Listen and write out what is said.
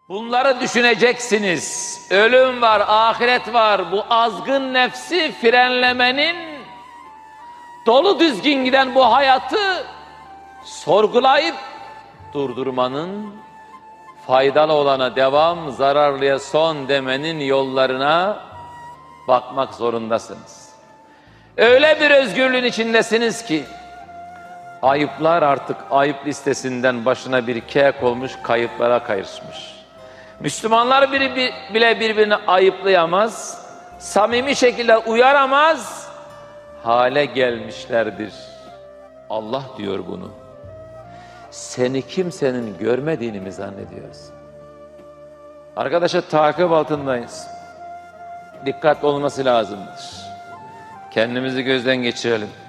Bunları düşüneceksiniz. Ölüm var, ahiret var. Bu azgın nefsi frenlemenin, dolu düzgün giden bu hayatı sorgulayıp durdurmanın, faydalı olana devam, zararlıya son demenin yollarına bakmak zorundasınız. Öyle bir özgürlüğün içindesiniz ki ayıplar artık ayıp listesinden başına bir K olmuş, kayıplara karışmış. Müslümanlar bile birbirini ayıplayamaz, samimi şekilde uyaramaz hale gelmişlerdir. Allah diyor bunu. Seni kimsenin görmediğini mi zannediyorsun? Arkadaşlar, takip altındayız. Dikkatli olması lazımdır. Kendimizi gözden geçirelim.